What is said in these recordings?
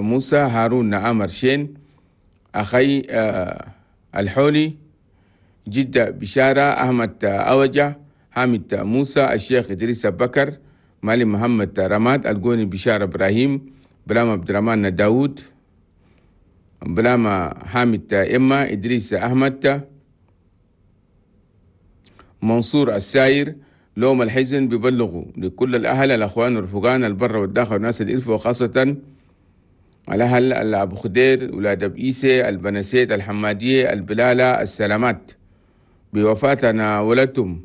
موسى، هارون نعامر شين، أخي الحولي، جدة بشارة، أحمد أوجة، حامد موسى، الشيخ إدريس بكر، معلم محمد رماد، القوني بشارة إبراهيم، بلام عبد الرحمن داود، بلام حامد إما، إدريس أحمد، منصور الساير، لوم الحزن ببلغوا لكل الأهل الأخوان والرفقان البر والداخل والناس الإلف، وخاصة الأهل أبو خدير، ولاد بئيسة، البنسيت، الحمادية، البلالة، السلامات بوفاتنا ولدتم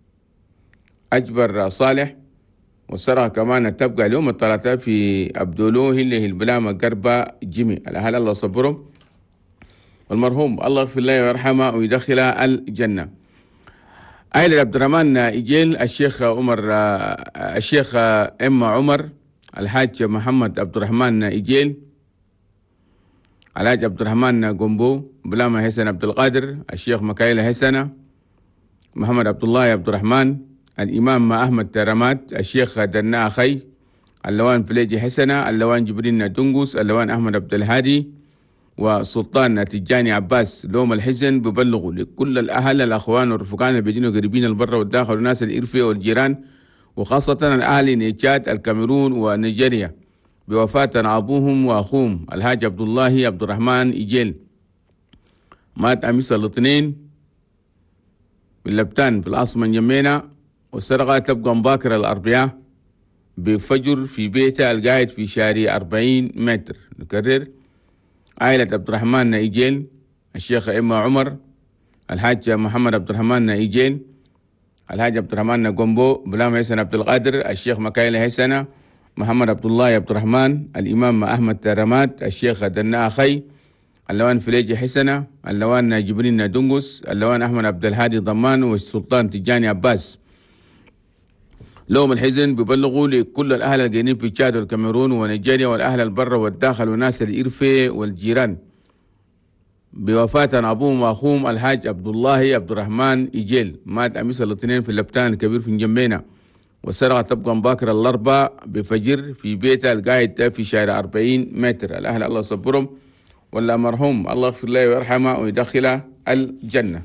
أجبر صالح. والصراحة كمان تبقى اليوم الثلاثاء في أبدولو اللي البلامة قربة جيمي، الأهل الله صبرهم، والمرحوم الله يغفر له ويرحمه ويدخله الجنة. عائلة عبد الرحمن إجيل، الشيخ عمر، الشيخ إما عمر، الحاج محمد عبد الرحمن إجيل، الحاج عبد الرحمن قنبو، بلامة حسن عبد القادر، الشيخ مكايلة حسنة، محمد عبد الله عبد الرحمن، الإمام أحمد رمات، الشيخ دنا أخي، اللوان فليجي حسنة، اللوان جبرين دنقوس، اللوان أحمد عبد الهادي، وسلطان تجاني عباس. لوم الحزن ببلغوا لكل الأهل الأخوان والرفقان اللي بيجينوا قريبين البر والداخل والناس الإرفية والجيران، وخاصة الأهل نيتشاد الكاميرون ونيجيريا بوفاة أبوهم وأخوهم الحاج عبد الله عبد الرحمن إجيل، مات أمس الاثنين باللبتان في العاصمة جمينة، والسرقة تبقى مباكرة الأربعاء بفجر في بيته القاعد في شارع 40 متر. نكرر، عائلة عبد الرحمن إيجيل، الشيخ إما عمر، الحاج محمد عبد الرحمن إيجيل، الحاج عبد الرحمن قنبو، بلام حسن عبد القادر، الشيخ مكايلة حسنة، محمد عبد الله عبد الرحمن، الإمام أحمد رمات، الشيخ دنا أخي، اللوان فليجي حسنة، اللوان جبرين دنقس، اللوان أحمد عبد الهادي ضمان، والسلطان تجاني عباس. لوم الحزن ببلغوا لكل الأهل القاعدين في تشاد والكاميرون ونيجيريا، والأهل البر والداخل وناس الإرفة والجيران بوفاة أبوهم وأخوهم الحاج عبد الله عبد الرحمن إيجيل، مات أمس الاثنين في اللبتان الكبير في جنبينا، والسرقة تبقى مباكر الأربعاء بفجر في بيته القاعد في شارع 40 متر. الأهل الله صبرهم، ولا مرحوم الله يغفر له ويرحمه ويدخله الجنة.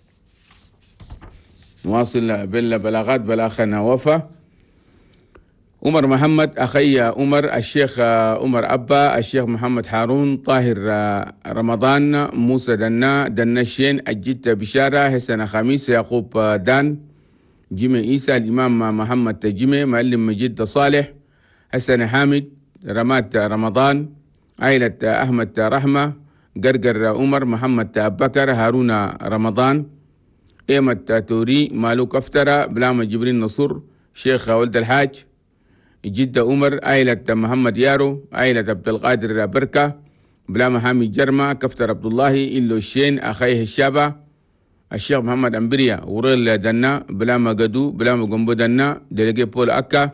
نواصل بالبلاغات. بلاغنا وفا عمر محمد، أخي عمر، الشيخ عمر أبا، الشيخ محمد هارون، طاهر رمضان، موسى دنا الشين، الجدة بشارة، حسن خميس، يعقوب دان، جيمي عيسى، الإمام محمد جيمي، معلم مجد صالح، حسن حامد، رمات رمضان، عائلة أحمد رحمة، قرقر عمر، محمد بكر، هارون رمضان، إيمت توري، مالوك أفترة، بلام جبرين نصر، شيخ ولد الحاج، جدة عمر، عائلة محمد يارو، عائلة عبد القادر بركة، بلام حامد جرمة، كفتر عبد الله، إلو الشين، أخيه الشابة، الشيخ محمد أمبريا، وريل دنا، بلام قدو، بلام قنبو دنا، دلقي بول أكا،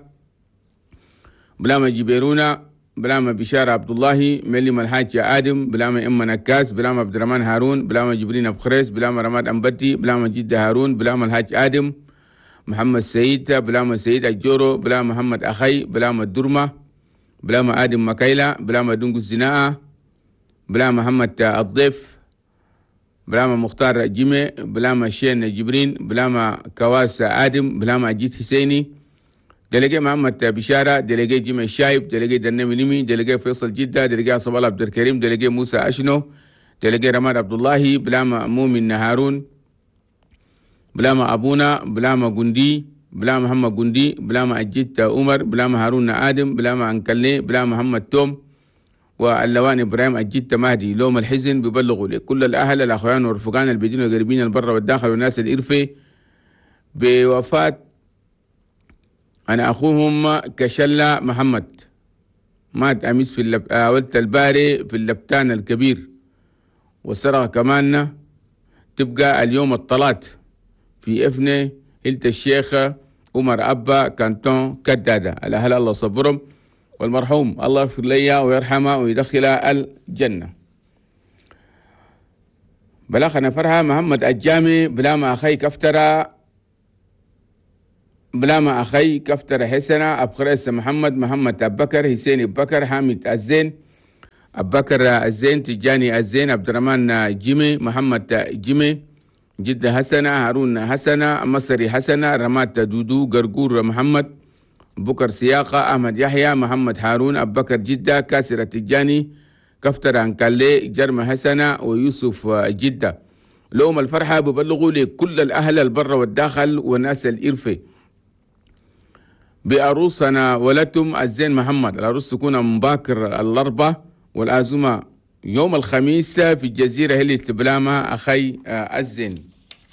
بلام جبيرونا، بلام بشارة عبد الله، مليم الحاج آدم، بلام إما نكاس، بلام عبد الرحمن هارون، بلام جبرين أبو خريس، بلام رماد أمبتي، بلام جدة هارون، بلام الحاج آدم، محمد سيد، بلام سيد الجورو، بلام محمد أخي، بلام الدرمة، بلام آدم مكايلة، بلام دنقو الزناء، بلام محمد الضيف، بلام مختار جيمي، بلام شين جبرين، بلام كواس آدم، بلام أجيت حسيني، دلقي محمد بشارة، دلقي جيمي الشايب، دلقي دنمي لمي، دلقي فيصل جدة، دلقي صبال عبد الكريم، دلقي موسى أشنو، دلقي رماد عبد الله، بلام مؤمن هارون، بلام أبونا، بلام قندي، بلام محمد قندي، بلام أجيت عمر، بلام هارون آدم، بلام أنكلي، بلام محمد توم، واللوان إبراهيم أجيت مهدي. لوم الحزن ببلغوا لكل الأهل الأخوان والرفقان البيدين والقريبين البر والداخل والناس الإرفة بوفاة أنا أخوهم كشلة محمد، مات أمس في ولد الباري في اللبتان الكبير، والسرقة كمان تبقى اليوم الطلات في إفنة هلت الشيخ عمر أبا كانتون كدادة. الأهل الله صبرهم، والمرحوم الله يغفر له ويرحمه ويدخله الجنة. بلغنا فرحة محمد الجامي، بلام أخي كفترة، بلام أخي كفترة حسنة، أبخريس محمد أبو بكر، حسين أبو بكر، حامد الزين، أبو بكر الزين، تجاني الزين، عبد الرحمن جيمي، محمد جيمي، جدة حسنة، هارون حسنة، مصري حسنة، رمات دودو، قرقور محمد، بكر سياقة، أحمد يحيى، محمد هارون، أبو بكر جدة، كاسر التجاني، كفتر أنكالي، جرم حسنة، ويوسف جدة. لهم الفرحة ببلغوا لكل الأهل البر والداخل وناس الإرفة بأروسنا ولدتم الزين محمد. العروس تكون مباكر الأربعاء والآزمة يوم الخميس في الجزيرة هلي تبلامة أخي الزين.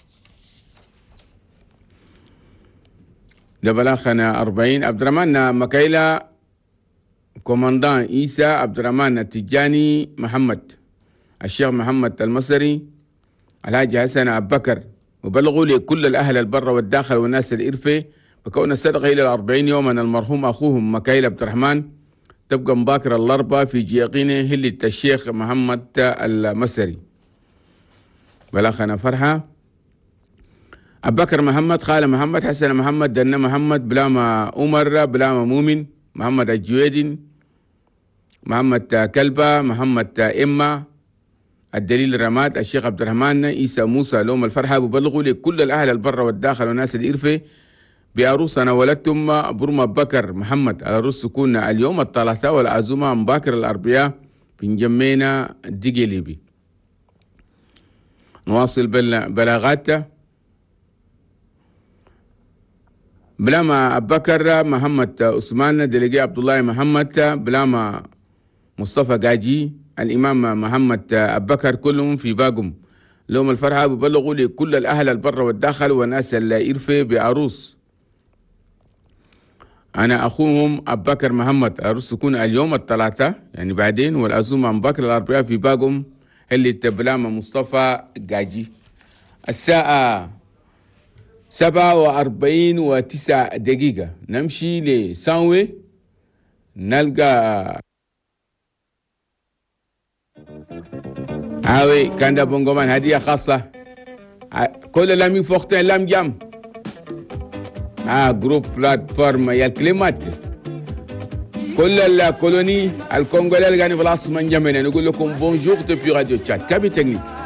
ده بلاخنا 40. عبد الرحمن مكيلة، كوماندان عيسى، عبد الرحمن التجاني، محمد، الشيخ محمد المصري، الحاج حسن أبو بكر، وبلغوا لكل الأهل البر والداخل والناس الإرفة بكون الصدقة إلى 40 يوما المرحوم أخوهم مكيل عبد الرحمن تبقى مباكر الأربعاء في جيقينه هلة الشيخ محمد المصري. بلاخنا فرحة. أبو بكر محمد، خال محمد، حسن محمد، دنا محمد، بلاما عمر، بلاما مؤمن، محمد الجويدين، محمد كلبة، محمد إما، الدليل رماد، الشيخ عبد الرحمن، عيسى موسى. لهم الفرحة ببلغوا لكل الأهل البر والداخل والناس الإرفة بأروسنا ولدتم برمى بكر محمد. العروس تكون اليوم الثلاثاء والعزومة مباكر الأربعاء في جمينا ديجيليبي. نواصل بلاغات. بلاما أبو بكر محمد عثمان، دليجي عبد الله محمد، بلاما مصطفى قاجي، الإمام محمد أبو بكر، كلهم في باقم. لهم الفرحة ببلغوا لكل الأهل البر والداخل والناس الإرفة بعروس. أنا أخوهم أبو بكر محمد. العروس تكون اليوم الثلاثاء يعني بعدين، والعزومة مباكر الأربعاء في باقم اللي تبلام مصطفى قاجي. الساعة 7:49 نمشي لسانوي نلقى هاوي كان بونغومان هدية خاصة كل لامي فوقتين لام جام جروب بلاتفورم يا الكلمات كل الكولوني الكونغولي اللي قاعدين في العاصمة نجمنا نقول لكم بونجور depuis Radio Tchad. كابي تكنيك.